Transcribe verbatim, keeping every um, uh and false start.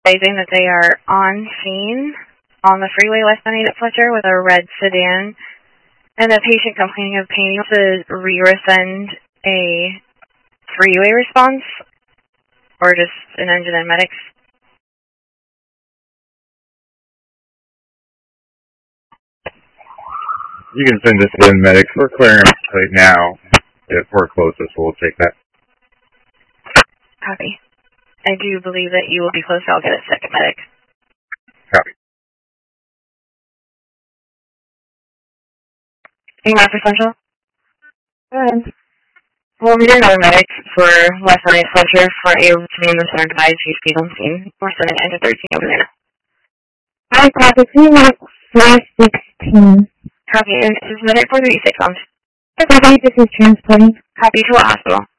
stating that they are on scene on the freeway west on eight at Fletcher with a red sedan, and the patient complaining of pain to re-resend a three-way response, or just an engine and medics. You can send us in medics. We're clearing right now. If we're closest, we'll take that. Copy. I do believe that you will be close. I'll get a second medic. Copy. Email for Central? Good. We'll need another medic for West on eight Fletcher for a routine in the center device. You speed on scene. We're sending engine thirteen over there. I copy. Three minutes, four sixteen. Copy. And is medic four thirty-six on? Copy. This is transporting. Copy to a hospital.